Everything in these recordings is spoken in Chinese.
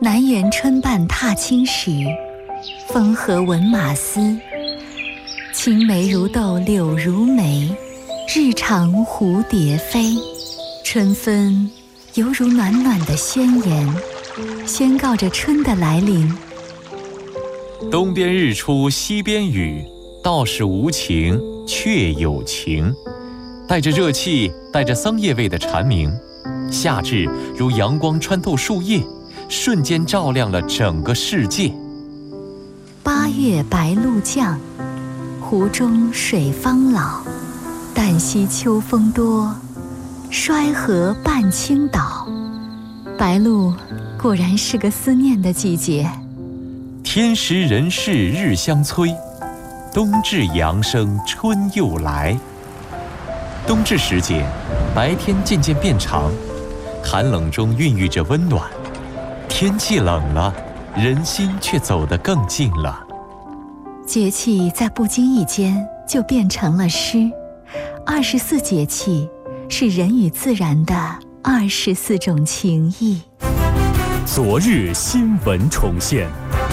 南园春半踏青时，风和闻马嘶。青梅如豆柳如眉，日长蝴蝶飞。春分犹如暖暖的宣言，宣告着春的来临。 东边日出西边雨，道是无晴却有晴。带着热气，带着桑叶味的蝉鸣，夏至如阳光穿透树叶，瞬间照亮了整个世界。 八月白露降，湖中水方老。旦夕秋风多，衰河半倾倒。白露果然是个思念的季节。 天时人事日相催，冬至阳生春又来。冬至时节，白天渐渐变长，寒冷中孕育着温暖。天气冷了，人心却走得更近了。 节气在不经意间就变成了诗。24节气是人与自然的24种情谊。 昨日新闻重现。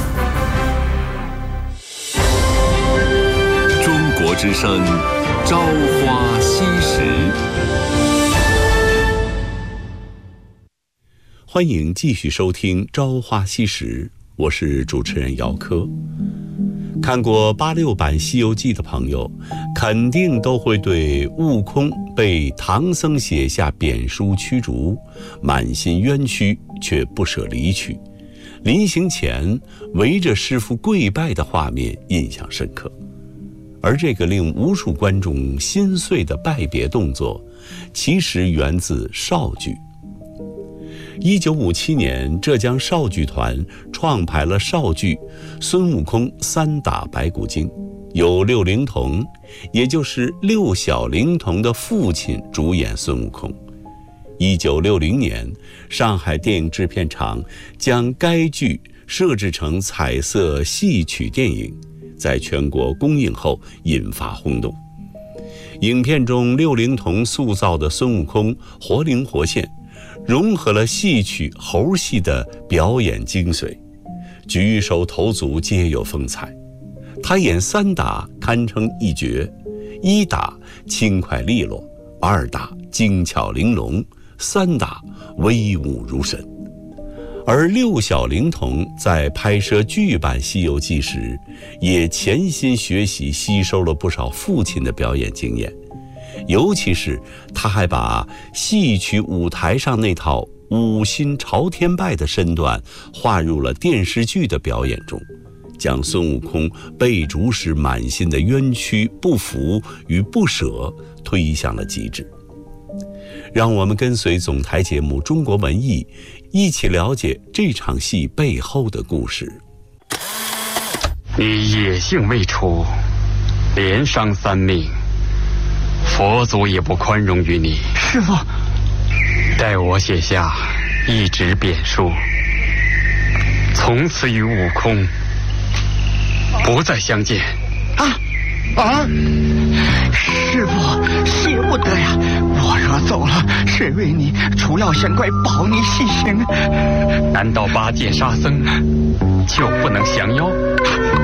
中国之声，朝花夕拾。欢迎继续收听《朝花夕拾》，我是主持人姚科。看过86版《西游记》的朋友，肯定都会对悟空被唐僧写下贬书驱逐，满心冤屈却不舍离去，临行前围着师父跪拜的画面印象深刻。而这个令无数观众心碎的拜别动作，其实源自绍剧。1957年，浙江绍剧团创排了绍剧《孙悟空3打白骨精》，由六龄童，也就是六小龄童的父亲主演孙悟空。1960年，上海电影制片厂将该剧设置成彩色戏曲电影，在全国公映后引发轰动。影片中六龄童塑造的孙悟空活灵活现，融合了戏曲猴戏的表演精髓，举手投足皆有风采。他演3打堪称一绝，1打轻快利落，2打精巧玲珑，3打威武如神。而六小龄童在拍摄剧版《西游记》时，也潜心学习吸收了不少父亲的表演经验，尤其是他还把戏曲舞台上那套五心朝天拜的身段划入了电视剧的表演中，将孙悟空被逐时满心的冤屈、不服与不舍推向了极致。让我们跟随总台节目《中国文艺》，一起了解这场戏背后的故事。 你野性未除，连伤3命，佛祖也不宽容于你。 师父， 待我写下一纸贬书，从此与悟空不再相见。 师父，谢不得呀！我若走了，谁为你除妖降怪，保你西行？ 难道8戒沙僧就不能降妖？